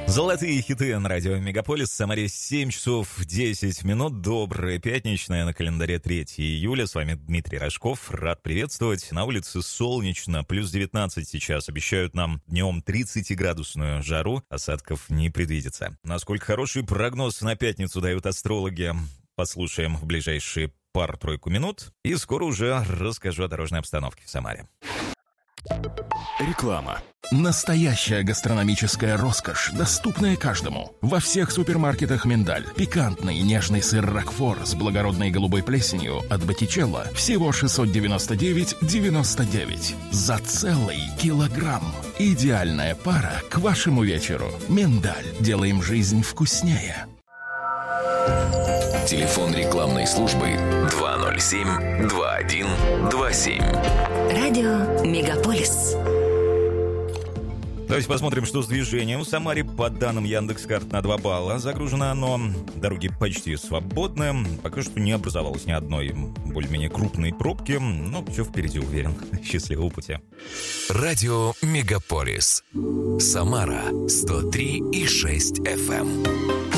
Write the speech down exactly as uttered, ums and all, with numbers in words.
Золотые хиты на радио Мегаполис. В Самаре семь часов десять минут. Доброе пятничное, на календаре третьего июля. С вами Дмитрий Рожков. Рад приветствовать. На улице солнечно, плюс девятнадцать сейчас. Обещают нам днем тридцатиградусную жару. Осадков не предвидится. Насколько хороший прогноз на пятницу дают астрологи, послушаем в ближайшие пару-тройку минут. И скоро уже расскажу о дорожной обстановке в Самаре. Реклама. Настоящая гастрономическая роскошь, доступная каждому. Во всех супермаркетах «Миндаль». Пикантный нежный сыр «Рокфор» с благородной голубой плесенью от Боттичелло всего шестьсот девяносто девять девяносто девять. За целый килограмм. Идеальная пара к вашему вечеру. «Миндаль». Делаем жизнь вкуснее. Телефон рекламной службы два ноль семь два один два семь. Радио Мегаполис. Давайте посмотрим, что с движением. В Самаре, по данным Яндекс.Карт, на два балла загружено оно. Дороги почти свободны. Пока что не образовалось ни одной более-менее крупной пробки. Но все впереди, уверен. Счастливого пути. Радио Мегаполис. Самара сто три и шесть эф эм.